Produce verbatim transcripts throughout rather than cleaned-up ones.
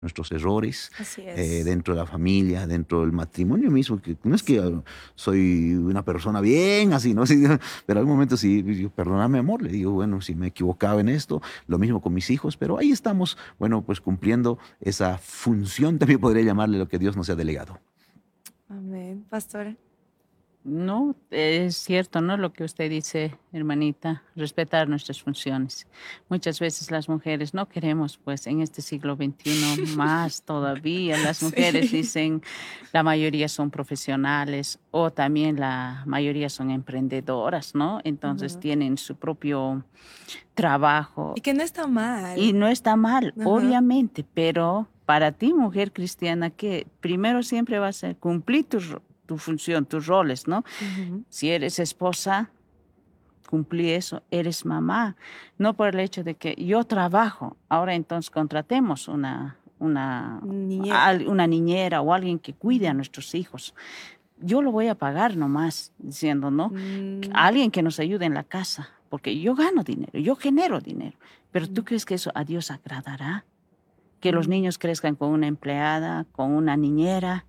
nuestros errores Así eh, es. dentro de la familia, dentro del matrimonio mismo, que no es que uh, soy una persona bien así, ¿no? Sí, pero hay momentos sí, digo, perdóname amor, le digo, bueno, si me equivocaba en esto, lo mismo con mis hijos, pero ahí estamos, bueno, pues cumpliendo esa función, también podría llamarle lo que Dios nos ha delegado. Amén. Pastora. No, es cierto, ¿no? Lo que usted dice, hermanita, respetar nuestras funciones. Muchas veces las mujeres no queremos, pues en este siglo veintiuno más todavía, las mujeres Sí. dicen, la mayoría son profesionales o también la mayoría son emprendedoras, ¿no? Entonces Ajá. tienen su propio trabajo Y que no está y mal. no está mal, Ajá. obviamente, pero para ti, mujer cristiana, que primero siempre vas a cumplir tu, ro- tu función, tus roles, ¿no? Ujú. Si eres esposa, cumplí eso, eres mamá, no por el hecho de que yo trabajo, ahora entonces contratemos una, una, Niñera. al- una niñera o alguien que cuide a Ujú. nuestros hijos. Yo lo voy a pagar nomás, diciendo, ¿no? Mm, Alguien que nos ayude en la casa, porque yo gano dinero, yo genero dinero, pero ¿tú mm, crees que eso a Dios agradará? Que los mm. niños crezcan con una empleada, con una niñera.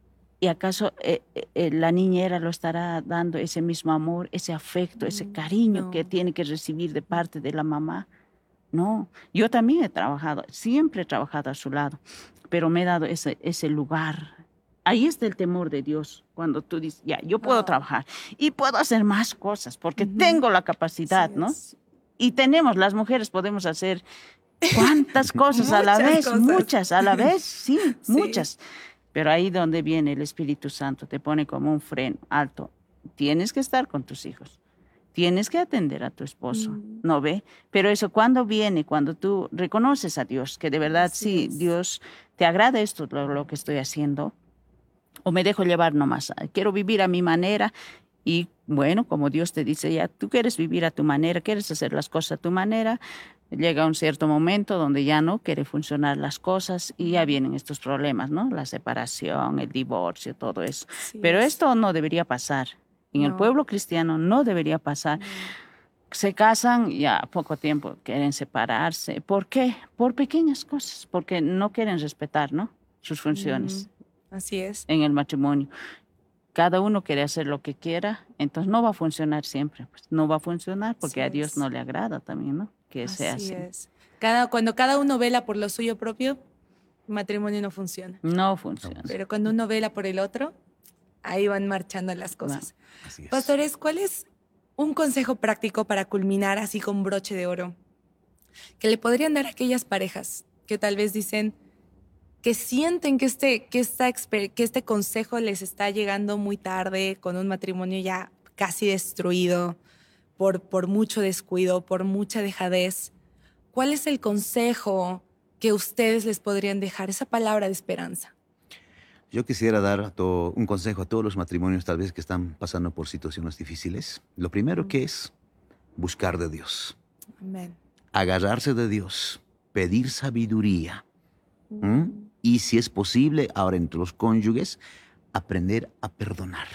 ¿Y acaso eh, eh, eh, la niñera lo estará dando ese mismo amor, ese afecto, ese Mm, cariño que no. tiene que recibir de Mm, parte de la mamá? No, yo también he trabajado, siempre he trabajado a su lado, pero me he dado ese, ese lugar. Ahí está el temor de Dios, cuando tú dices, ya, yo puedo ah, trabajar y puedo hacer más cosas porque ujú. tengo la Así capacidad, ¿no? es. Y tenemos, las mujeres podemos hacer cuántas cosas a la Muchas vez, cosas. muchas a la vez, sí, Sí. muchas. Pero ahí donde viene el Espíritu Santo, te pone como un freno alto. Tienes que estar con tus hijos, tienes que atender a tu esposo, Mm, ¿no ve? Pero eso cuando viene, cuando tú reconoces a Dios, que de verdad así sí, es. Dios, te agrada esto, lo, lo que estoy haciendo, o me dejo llevar nomás, ah, quiero vivir a mi manera y bueno, como Dios te dice, ya tú quieres vivir a tu manera, quieres hacer las cosas a tu manera, llega un cierto momento donde ya no quiere funcionar las cosas y ya Mm, vienen estos problemas, ¿no? La separación, el divorcio, todo eso. así Pero es. esto no debería pasar. En el No. pueblo cristiano no debería pasar. No. Se casan y a poco tiempo quieren separarse. ¿Por qué? Por pequeñas cosas, porque no quieren respetar, ¿no? Sus Mm, funciones así es. en el matrimonio. Cada uno quiere hacer lo que quiera, entonces no va a funcionar siempre, pues no va a funcionar porque Así a Dios no es. le agrada también, ¿no? Que sea Así así. es. Cada, cuando cada uno vela por lo suyo propio, el matrimonio no funciona. No No, funciona. pues, Pero cuando uno vela por el otro, ahí van marchando las Va. cosas. así es. Pastores, ¿cuál es un consejo práctico para culminar así con broche de oro que le podrían dar a aquellas parejas que tal vez dicen que sienten que este, que esta exper- que este consejo les está llegando muy tarde, con un matrimonio ya casi destruido por, por mucho descuido, por mucha dejadez? ¿Cuál es el consejo que ustedes les podrían dejar, esa palabra de esperanza? Yo quisiera dar a to- un consejo a todos los matrimonios tal vez que están pasando por situaciones difíciles. Lo primero que es buscar de Dios, Amén. agarrarse de Dios, pedir sabiduría. ¿M? Mm, Y si es posible, ahora entre los cónyuges, aprender a perdonar.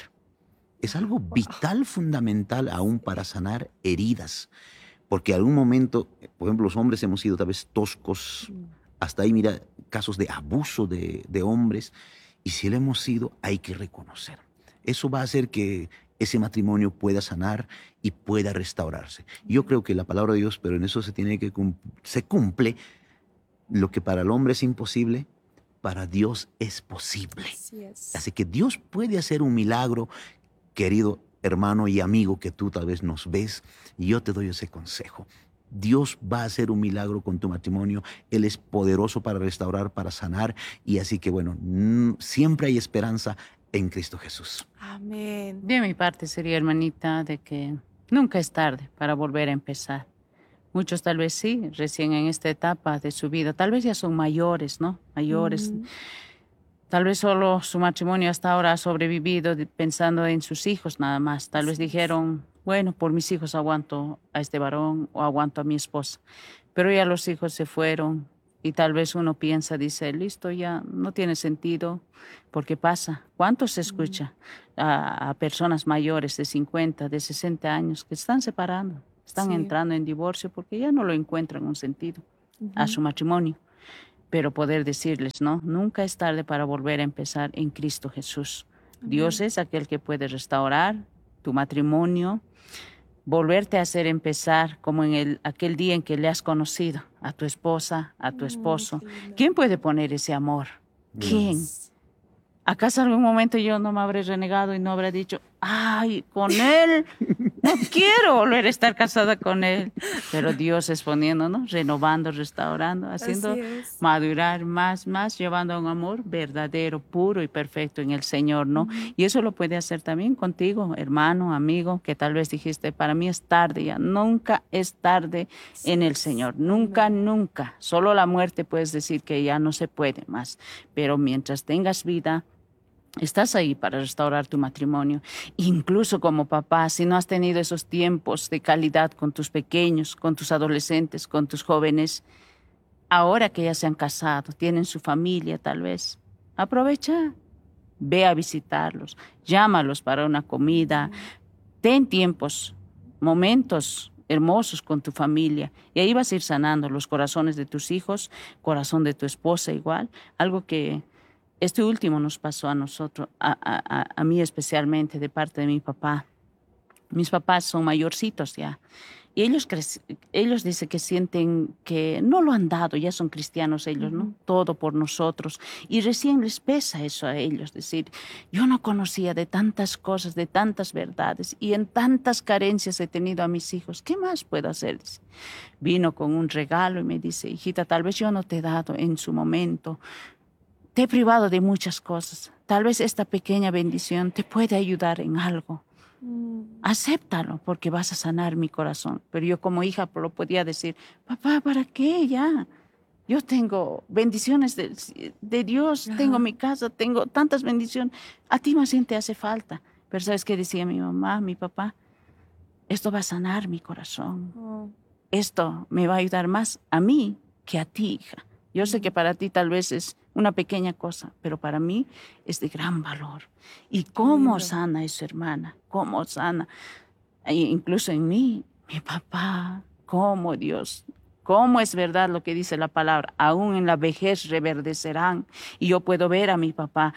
Es algo wow. vital, fundamental aún para Sí. sanar heridas. Porque algún momento, por ejemplo, los hombres hemos sido tal vez toscos. Mm, Hasta ahí, mira, casos de abuso de, de hombres. Y si lo hemos sido, hay que reconocer. Eso va a hacer que ese matrimonio pueda sanar y pueda restaurarse. Yo amén. creo que la palabra de Dios, pero en eso se tiene que cum- se cumple lo que para el hombre es imposible, para Dios es posible. Así es. Así que Dios puede hacer un milagro, querido hermano y amigo que tú tal vez nos ves, y yo te doy ese consejo. Dios va a hacer un milagro con tu matrimonio. Él es poderoso para restaurar, para sanar. Y así que bueno, mm, siempre hay esperanza en Cristo Jesús. Amén. De mi parte sería, hermanita, de que nunca es tarde para volver a empezar. Muchos tal vez sí, recién en esta etapa de su vida, tal vez ya son mayores, ¿no? Mayores. Mm, Tal vez solo su matrimonio hasta ahora ha sobrevivido de- pensando en sus hijos nada más. Tal vez así es. dijeron, bueno, por mis hijos aguanto a este varón o aguanto a mi esposa. Pero ya los hijos se fueron y tal vez uno piensa, dice, listo, ya no tiene sentido, porque pasa. ¿Cuánto se Mm, escucha a, a personas mayores de cincuenta, de sesenta años que están separando, están sí. entrando en divorcio porque ya no lo encuentran un sentido a Ujú. su matrimonio? pero poder decirles, no, nunca es tarde para volver a empezar en Cristo Jesús. Amén. Dios es aquel que puede restaurar tu matrimonio, volverte a hacer empezar como en el, aquel día en que le has conocido a tu esposa, a tu esposo. Mm, ¿quién puede poner ese amor? ¿Quién? Yes. ¿Acaso algún momento yo no me habré renegado y no habré dicho, ay, con él, no quiero volver a estar casada con él? Pero Dios es poniéndonos, renovando, restaurando, haciendo madurar más, más, llevando a un amor verdadero, puro y perfecto en el Señor, ¿no? Uh-huh. Y eso lo puede hacer también contigo, hermano, amigo, que tal vez dijiste, para mí es tarde ya. Nunca es tarde sí. en el Señor, nunca, uh-huh. nunca. Solo la muerte puedes decir que ya no se puede más, pero mientras tengas vida, estás ahí para restaurar tu matrimonio. Incluso como papá, si no has tenido esos tiempos de calidad con tus pequeños, con tus adolescentes, con tus jóvenes, ahora que ya se han casado, tienen su familia tal vez, aprovecha, ve a visitarlos, llámalos para una comida, ten tiempos, momentos hermosos con tu familia y ahí vas a ir sanando los corazones de tus hijos, corazón de tu esposa igual, algo que este último nos pasó a nosotros, a, a, a mí especialmente, de parte de mi papá. Mis papás son mayorcitos ya. Y ellos, ellos dicen que sienten que no lo han dado, ya son cristianos ellos, ¿no? Uh-huh. Todo por nosotros. Y recién les pesa eso a ellos, decir, yo no conocía de tantas cosas, de tantas verdades, y en tantas carencias he tenido a mis hijos. ¿Qué más puedo hacer? Vino con un regalo y me dice, hijita, tal vez yo no te he dado en su momento, te he privado de muchas cosas. Tal vez esta pequeña bendición te puede ayudar en algo. Mm. Acéptalo porque vas a sanar mi corazón. Pero yo como hija lo podía decir, papá, ¿para qué ya? Yo tengo bendiciones de, de Dios, ajá, tengo mi casa, tengo tantas bendiciones. A ti más bien te hace falta. Pero ¿sabes qué decía mi mamá, mi papá? Esto va a sanar mi corazón. Oh. Esto me va a ayudar más a mí que a ti, hija. Yo sé que para ti tal vez es una pequeña cosa, pero para mí es de gran valor. ¿Y cómo sana eso, hermana? ¿Cómo sana? E incluso en mí, mi papá, cómo Dios, cómo es verdad lo que dice la palabra, aún en la vejez reverdecerán. Y yo puedo ver a mi papá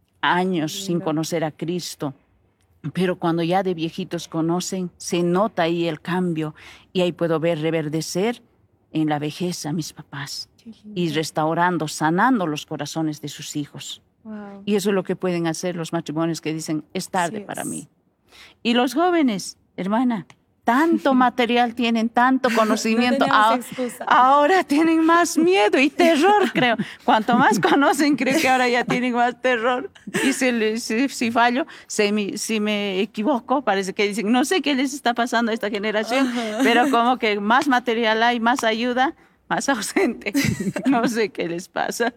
años sin conocer a Cristo, pero cuando ya de viejitos conocen, se nota ahí el cambio y ahí puedo ver reverdecer en la vejez a mis papás y restaurando, sanando los corazones de sus hijos. Wow. Y eso es lo que pueden hacer los matrimonios que dicen, es tarde sí, para es. mí. Y los jóvenes, hermana, tanto material tienen, tanto conocimiento, no ahora, ahora tienen más miedo y terror, creo. Cuanto más conocen, creo que ahora ya tienen más terror. Y si, si, si fallo, si me, si me equivoco, parece que dicen, no sé qué les está pasando a esta generación, uh-huh. pero como que más material hay, más ayuda, más ausente. No sé qué les pasa.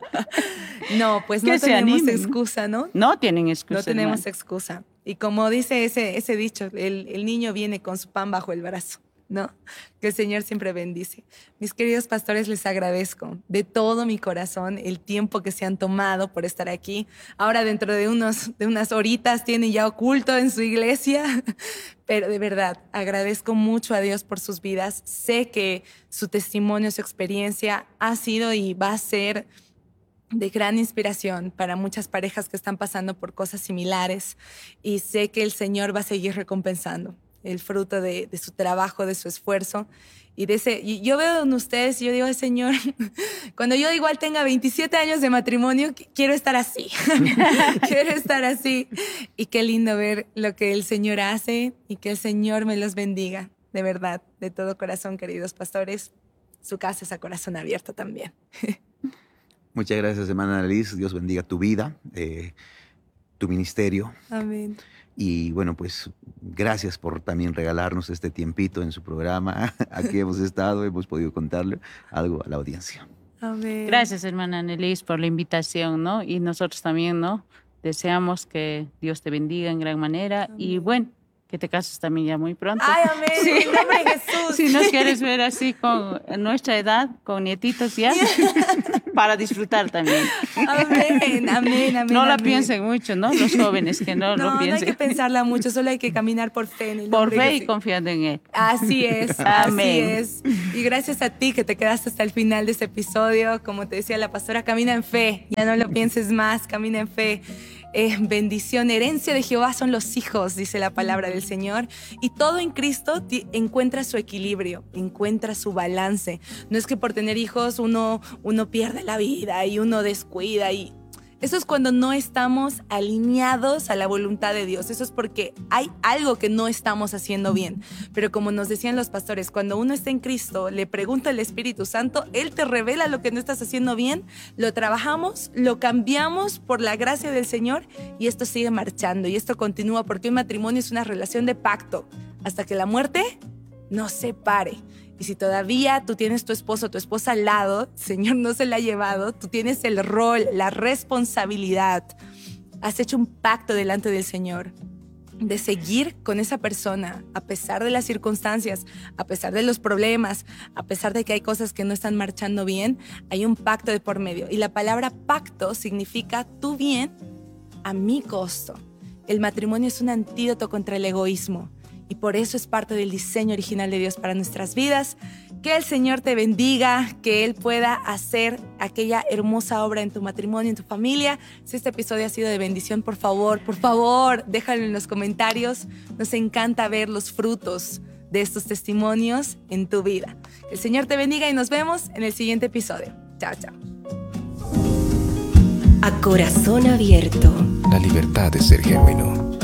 No, pues no tenemos excusa, ¿no? No tienen excusa. No tenemos hermano. excusa. Y como dice ese, ese dicho, el, el niño viene con su pan bajo el brazo, ¿no? Que el Señor siempre bendice. Mis queridos pastores, les agradezco de todo mi corazón el tiempo que se han tomado por estar aquí. Ahora dentro de, unos, de unas horitas tienen ya oculto en su iglesia, pero de verdad agradezco mucho a Dios por sus vidas. Sé que su testimonio, su experiencia ha sido y va a ser de gran inspiración para muchas parejas que están pasando por cosas similares y sé que el Señor va a seguir recompensando el fruto de, de su trabajo, de su esfuerzo y de ese. Y yo veo en ustedes y yo digo, Señor, cuando yo igual tenga veintisiete años de matrimonio, quiero estar así, quiero estar así. Y qué lindo ver lo que el Señor hace y que el Señor me los bendiga, de verdad, de todo corazón, queridos pastores. Su casa es a corazón abierto también. Muchas gracias, hermana Liz. Dios bendiga tu vida, eh, tu ministerio. Amén. Y bueno, pues gracias por también regalarnos este tiempito en su programa. Aquí hemos estado, hemos podido contarle algo a la audiencia. Amén. Gracias, hermana Annelies, por la invitación, ¿no? Y nosotros también, ¿no? Deseamos que Dios te bendiga en gran manera. Amén. Y bueno, que te cases también ya muy pronto. ¡Ay, amén! Sí. En nombre de Jesús. Si nos quieres ver así con nuestra edad, con nietitos ya. para disfrutar también. Amén, amén, amén. No la amén. piensen mucho, ¿no? Los jóvenes que no, No, lo no hay piensen. que pensarla mucho, solo hay que caminar por fe en el Por nombre de fe y Jesús. confiando en Él. Así es, Amén. así es. Y gracias a ti que te quedaste hasta el final de este episodio. Como te decía la pastora, camina en fe. Ya no lo pienses más, camina en fe. Eh, bendición, herencia de Jehová son los hijos, dice la palabra del Señor. Y todo en Cristo ti- encuentra su equilibrio, encuentra su balance. No es que por tener hijos uno, uno pierde la vida y uno descuida y... Eso es cuando no estamos alineados a la voluntad de Dios. Eso es porque hay algo que no estamos haciendo bien. Pero como nos decían los pastores, cuando uno está en Cristo, le pregunta al Espíritu Santo, Él te revela lo que no estás haciendo bien, lo trabajamos, lo cambiamos por la gracia del Señor y esto sigue marchando y esto continúa porque un matrimonio es una relación de pacto hasta que la muerte nos separe. Y si todavía tú tienes tu esposo o tu esposa al lado, el Señor no se la ha llevado, tú tienes el rol, la responsabilidad. Has hecho un pacto delante del Señor de seguir con esa persona a pesar de las circunstancias, a pesar de los problemas, a pesar de que hay cosas que no están marchando bien, hay un pacto de por medio. Y la palabra pacto significa tu bien a mi costo. El matrimonio es un antídoto contra el egoísmo. Y por eso es parte del diseño original de Dios para nuestras vidas. Que el Señor te bendiga, que Él pueda hacer aquella hermosa obra en tu matrimonio, en tu familia. Si este episodio ha sido de bendición, por favor, por favor, déjalo en los comentarios. Nos encanta ver los frutos de estos testimonios en tu vida. Que el Señor te bendiga y nos vemos en el siguiente episodio. Chao, chao. A corazón abierto. La libertad de ser genuino.